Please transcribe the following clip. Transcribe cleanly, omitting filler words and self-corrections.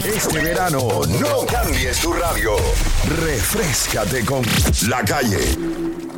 Este verano no cambies tu radio. Refréscate con La Calle.